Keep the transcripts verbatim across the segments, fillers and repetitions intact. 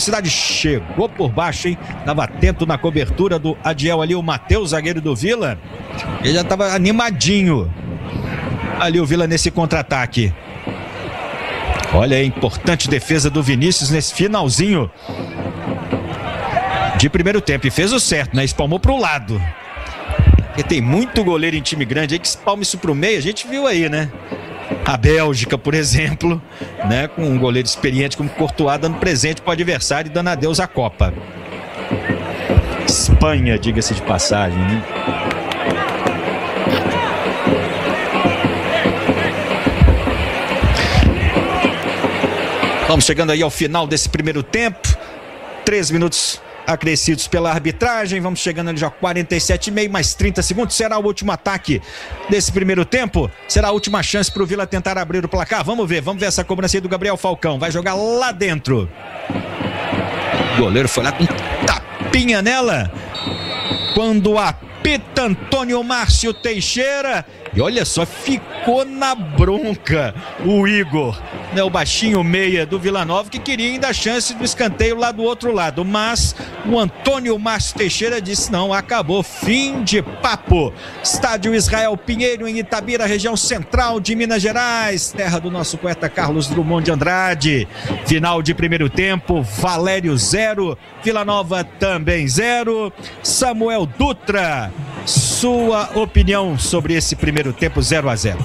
velocidade, chegou por baixo, hein? Tava atento na cobertura do Adiel ali, o Matheus, zagueiro do Vila. Ele já tava animadinho. Ali o Vila nesse contra-ataque. Olha a importante defesa do Vinícius nesse finalzinho de primeiro tempo. E fez o certo, né? Espalmou pro lado. Porque tem muito goleiro em time grande aí que espalma isso pro meio. A gente viu aí, né? A Bélgica, por exemplo, né? Com um goleiro experiente como Courtois dando presente pro adversário e dando adeus à Copa. Espanha, diga-se de passagem, né? Vamos chegando aí ao final desse primeiro tempo. Três minutos acrescidos pela arbitragem. Vamos chegando ali já quarenta e sete e meio, mais trinta segundos. Será o último ataque desse primeiro tempo? Será a última chance para o Vila tentar abrir o placar? Vamos ver, vamos ver essa cobrança aí do Gabriel Falcão. Vai jogar lá dentro. O goleiro foi lá com tapinha nela. Quando apita Antônio Márcio Teixeira. E olha só, ficou na bronca o Igor, né, o baixinho meia do Vila Nova, que queria ainda a chance do escanteio lá do outro lado. Mas o Antônio Márcio Teixeira disse não, acabou, fim de papo. Estádio Israel Pinheiro, em Itabira, região central de Minas Gerais, terra do nosso poeta Carlos Drummond de Andrade. Final de primeiro tempo, Valério zero, Vila Nova também zero. Samuel Dutra, sua opinião sobre esse primeiro tempo zero a zero.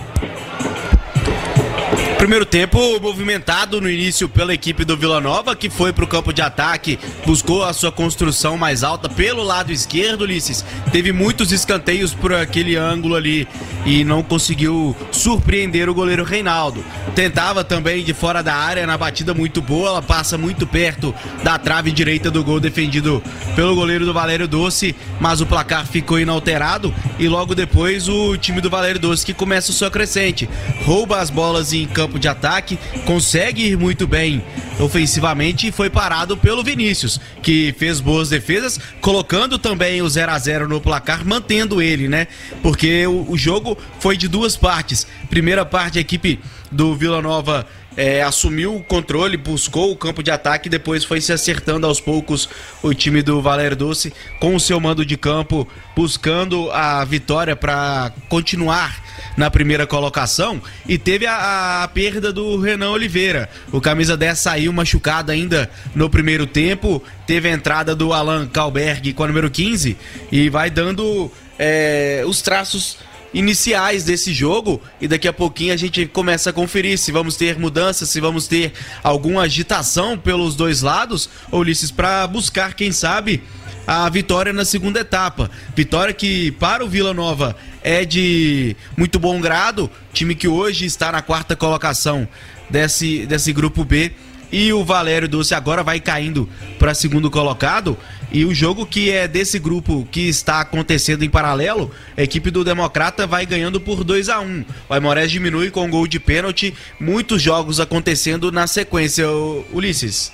Primeiro tempo movimentado no início pela equipe do Vila Nova, que foi para o campo de ataque, buscou a sua construção mais alta pelo lado esquerdo, Ulisses. Teve muitos escanteios por aquele ângulo ali e não conseguiu surpreender o goleiro Reinaldo. Tentava também de fora da área, na batida muito boa, ela passa muito perto da trave direita do gol defendido pelo goleiro do Valério Doce, mas o placar ficou inalterado e logo depois o time do Valério Doce que começa o seu crescente, rouba as bolas em campo de ataque, consegue ir muito bem ofensivamente e foi parado pelo Vinícius, que fez boas defesas, colocando também o zero a zero no placar, mantendo ele, né? Porque o, o jogo foi de duas partes. Primeira parte, a equipe do Vila Nova É, assumiu o controle, buscou o campo de ataque, depois foi se acertando aos poucos o time do Valério Doce com o seu mando de campo, buscando a vitória para continuar na primeira colocação. E teve a, a perda do Renan Oliveira, o camisa dez saiu machucado ainda no primeiro tempo, teve a entrada do Alan Kalberg com a número quinze e vai dando é, os traços iniciais desse jogo, e daqui a pouquinho a gente começa a conferir se vamos ter mudanças, se vamos ter alguma agitação pelos dois lados, Ulisses, para buscar, quem sabe, a vitória na segunda etapa. Vitória que para o Vila Nova é de muito bom grado, time que hoje está na quarta colocação desse, desse grupo B, e o Valério Doce agora vai caindo para segundo colocado. E o jogo que é desse grupo que está acontecendo em paralelo, a equipe do Democrata vai ganhando por dois a um. O Aimorés diminui com um gol de pênalti. Muitos jogos acontecendo na sequência, Ulisses.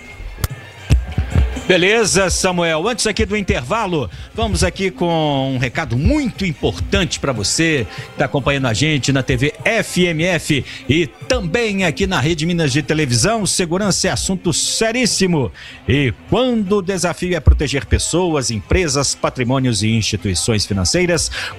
Beleza, Samuel. Antes aqui do intervalo, vamos aqui com um recado muito importante para você que está acompanhando a gente na T V F M F e também aqui na Rede Minas de Televisão. Segurança é assunto seríssimo. E quando o desafio é proteger pessoas, empresas, patrimônios e instituições financeiras,